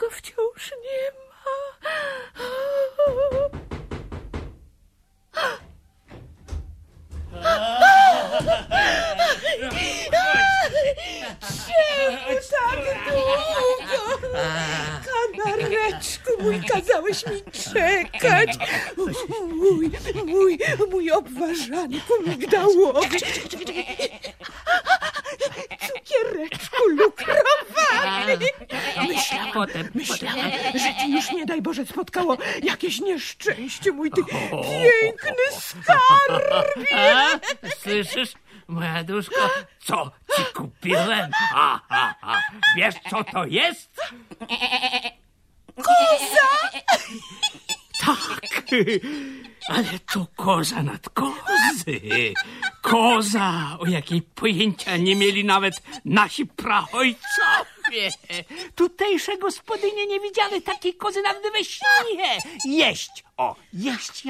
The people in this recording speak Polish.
go wciąż nie ma. Czemu tak długo? Kanareczku mój, kazałeś mi czekać. Mój obwarzanku migdałowy. Cukiereczku lukrowaty. Myślałem, że ci już nie daj Boże spotkało jakieś nieszczęście, mój ty piękny skarbie. Słyszysz, moja duszko, co ci kupiłem? Wiesz, co to jest? Koza! Tak, ale to koza nad kozy. Koza, o jakiej pojęcia nie mieli nawet nasi praojcowie. Tutejsze gospodynie nie widziały takiej kozy nawet we śnie. Jeść, jeść